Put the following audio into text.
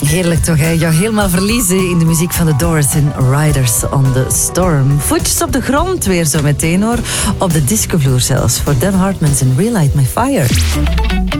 Heerlijk toch, hè? Jou helemaal verliezen in de muziek van The Doors in Riders on the Storm. Voetjes op de grond weer zo meteen, hoor. Op de discovloer zelfs. Voor Dan Hartman in Relight My Fire.